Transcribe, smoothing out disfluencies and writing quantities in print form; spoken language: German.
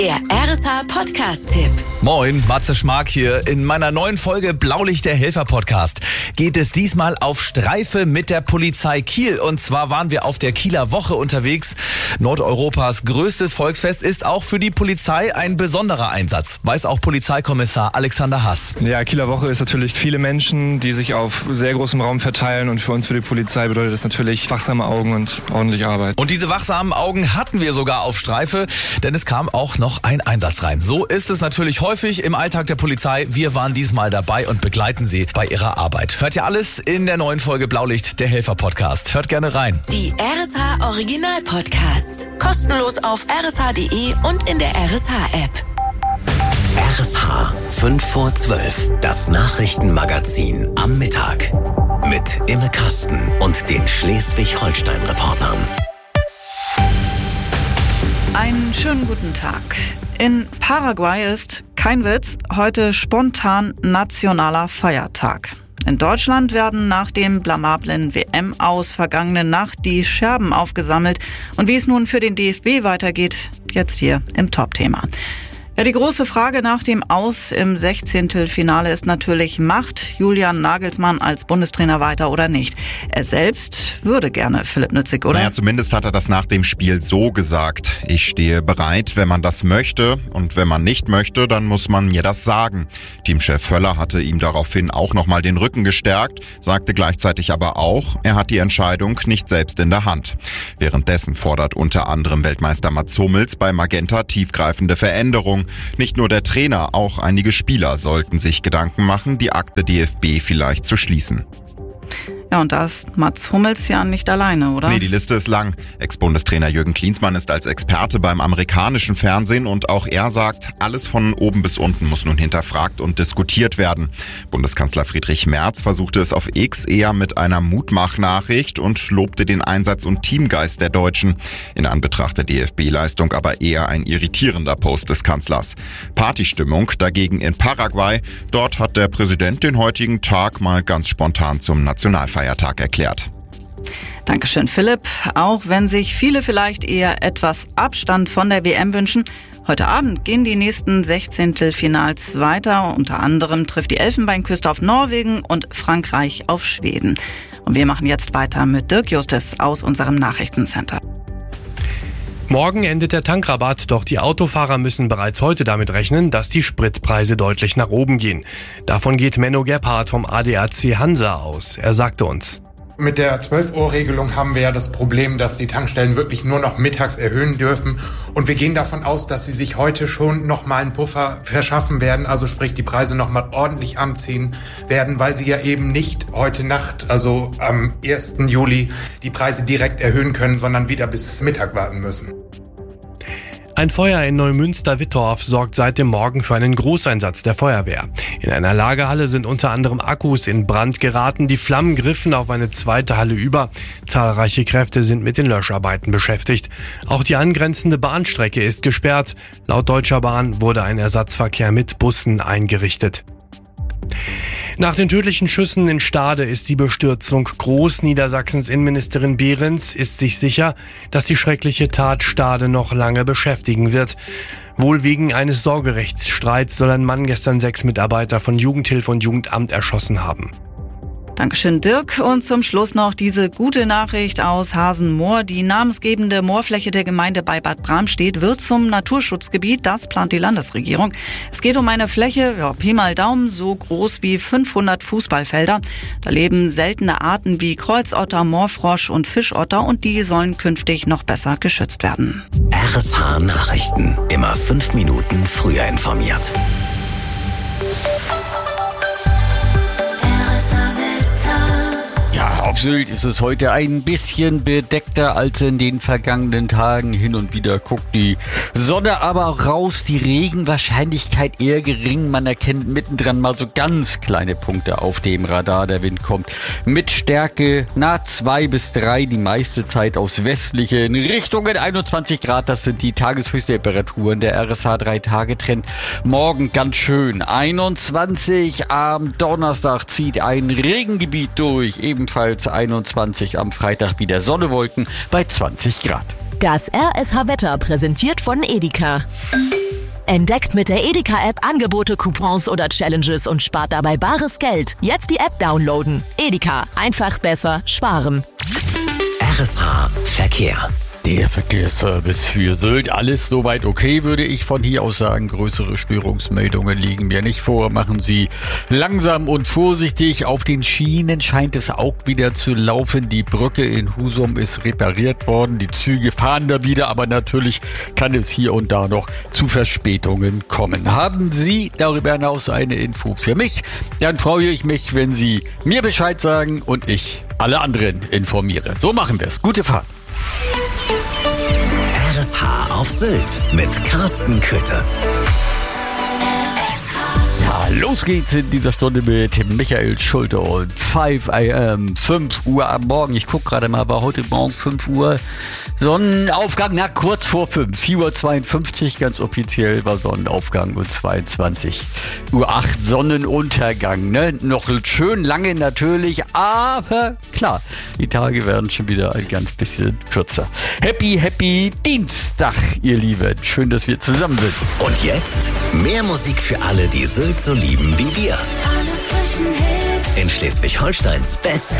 Der RSH-Podcast-Tipp. Moin, Matze Schmark hier. In meiner neuen Folge Blaulicht der Helfer-Podcast geht es diesmal auf Streife mit der Polizei Kiel. Und zwar waren wir auf der Kieler Woche unterwegs. Nordeuropas größtes Volksfest ist auch für die Polizei ein besonderer Einsatz, weiß auch Polizeikommissar Alexander Hass. Ja, Kieler Woche ist natürlich viele Menschen, die sich auf sehr großem Raum verteilen. Und für uns, für die Polizei, bedeutet das natürlich wachsame Augen und ordentliche Arbeit. Und diese wachsamen Augen hatten wir sogar auf Streife, denn es kam auch noch ein Einsatz rein. So ist es natürlich häufig im Alltag der Polizei. Wir waren diesmal dabei und begleiten Sie bei Ihrer Arbeit. Hört ihr alles in der neuen Folge Blaulicht, der Helfer-Podcast. Hört gerne rein. Die RSH-Original-Podcasts. Kostenlos auf rsh.de und in der RSH-App. RSH 5 vor 12, das Nachrichtenmagazin am Mittag. Mit Imme Kasten und den Schleswig-Holstein-Reportern. Einen schönen guten Tag. In Paraguay ist, kein Witz, heute spontan nationaler Feiertag. In Deutschland werden nach dem blamablen WM-Aus vergangene Nacht die Scherben aufgesammelt. Und wie es nun für den DFB weitergeht, jetzt hier im Top-Thema. Ja, die große Frage nach dem Aus im 16. Finale ist natürlich, macht Julian Nagelsmann als Bundestrainer weiter oder nicht? Er selbst würde gerne, Philipp Nützig, oder? Naja, zumindest hat er das nach dem Spiel so gesagt. Ich stehe bereit, wenn man das möchte. Und wenn man nicht möchte, dann muss man mir das sagen. Teamchef Völler hatte ihm daraufhin auch nochmal den Rücken gestärkt, sagte gleichzeitig aber auch, er hat die Entscheidung nicht selbst in der Hand. Währenddessen fordert unter anderem Weltmeister Mats Hummels bei Magenta tiefgreifende Veränderungen. Nicht nur der Trainer, auch einige Spieler sollten sich Gedanken machen, die Akte DFB vielleicht zu schließen. Ja, und da ist Mats Hummels ja nicht alleine, oder? Nee, die Liste ist lang. Ex-Bundestrainer Jürgen Klinsmann ist als Experte beim amerikanischen Fernsehen und auch er sagt, alles von oben bis unten muss nun hinterfragt und diskutiert werden. Bundeskanzler Friedrich Merz versuchte es auf X eher mit einer Mutmachnachricht und lobte den Einsatz und Teamgeist der Deutschen. In Anbetracht der DFB-Leistung aber eher ein irritierender Post des Kanzlers. Partystimmung dagegen in Paraguay. Dort hat der Präsident den heutigen Tag mal ganz spontan zum Nationalfeiertag erklärt. Dankeschön, Philipp. Auch wenn sich viele vielleicht eher etwas Abstand von der WM wünschen, heute Abend gehen die nächsten 16. Finals weiter. Unter anderem trifft die Elfenbeinküste auf Norwegen und Frankreich auf Schweden. Und wir machen jetzt weiter mit Dirk Justus aus unserem Nachrichtencenter. Morgen endet der Tankrabatt, doch die Autofahrer müssen bereits heute damit rechnen, dass die Spritpreise deutlich nach oben gehen. Davon geht Menno Gebhardt vom ADAC Hansa aus. Er sagte uns: Mit der 12-Uhr-Regelung haben wir ja das Problem, dass die Tankstellen wirklich nur noch mittags erhöhen dürfen. Und wir gehen davon aus, dass sie sich heute schon nochmal einen Puffer verschaffen werden, also sprich die Preise nochmal ordentlich anziehen werden, weil sie ja eben nicht heute Nacht, also am 1. Juli, die Preise direkt erhöhen können, sondern wieder bis Mittag warten müssen. Ein Feuer in Neumünster-Wittorf sorgt seit dem Morgen für einen Großeinsatz der Feuerwehr. In einer Lagerhalle sind unter anderem Akkus in Brand geraten. Die Flammen griffen auf eine zweite Halle über. Zahlreiche Kräfte sind mit den Löscharbeiten beschäftigt. Auch die angrenzende Bahnstrecke ist gesperrt. Laut Deutscher Bahn wurde ein Ersatzverkehr mit Bussen eingerichtet. Nach den tödlichen Schüssen in Stade ist die Bestürzung groß. Niedersachsens Innenministerin Behrens ist sich sicher, dass die schreckliche Tat Stade noch lange beschäftigen wird. Wohl wegen eines Sorgerechtsstreits soll ein Mann gestern 6 Mitarbeiter von Jugendhilfe und Jugendamt erschossen haben. Dankeschön, Dirk. Und zum Schluss noch diese gute Nachricht aus Hasenmoor. Die namensgebende Moorfläche der Gemeinde bei Bad Bramstedt wird zum Naturschutzgebiet. Das plant die Landesregierung. Es geht um eine Fläche, Pi mal Daumen, so groß wie 500 Fußballfelder. Da leben seltene Arten wie Kreuzotter, Moorfrosch und Fischotter und die sollen künftig noch besser geschützt werden. RSH Nachrichten. Immer 5 Minuten früher informiert. Auf Sylt ist es heute ein bisschen bedeckter als in den vergangenen Tagen. Hin und wieder guckt die Sonne aber auch raus. Die Regenwahrscheinlichkeit eher gering. Man erkennt mittendrin mal so ganz kleine Punkte auf dem Radar. Der Wind kommt mit Stärke nah 2 bis 3, die meiste Zeit aus westlichen Richtungen. 21 Grad, das sind die Tageshöchsttemperaturen. Der RSH 3-Tage-Trend morgen ganz schön. 21 am Donnerstag zieht ein Regengebiet durch. Ebenfalls 21 am Freitag wieder Sonnewolken bei 20 Grad. Das RSH-Wetter präsentiert von Edeka. Entdeckt mit der Edeka-App Angebote, Coupons oder Challenges und spart dabei bares Geld. Jetzt die App downloaden. Edeka. Einfach besser sparen. RSH Verkehr. Der Verkehrsservice für Sylt. Alles soweit okay, würde ich von hier aus sagen. Größere Störungsmeldungen liegen mir nicht vor. Machen Sie langsam und vorsichtig. Auf den Schienen scheint es auch wieder zu laufen. Die Brücke in Husum ist repariert worden. Die Züge fahren da wieder, aber natürlich kann es hier und da noch zu Verspätungen kommen. Haben Sie darüber hinaus eine Info für mich? Dann freue ich mich, wenn Sie mir Bescheid sagen und ich alle anderen informiere. So machen wir es. Gute Fahrt. RSH auf Sylt mit Carsten Köthe. Ja, los geht's in dieser Stunde mit Michael Schulte und 5 AM, 5 Uhr am Morgen. Ich gucke gerade mal, war heute Morgen 5 Uhr Sonnenaufgang, kurz vor 5, 4:52 Uhr, ganz offiziell war Sonnenaufgang und 22:08 Uhr Sonnenuntergang. Ne? Noch schön lange natürlich, aber klar, die Tage werden schon wieder ein ganz bisschen kürzer. Happy Dienstag, ihr Lieben. Schön, dass wir zusammen sind. Und jetzt mehr Musik für alle, die Sylt so lieben wie wir. In Schleswig-Holsteins Best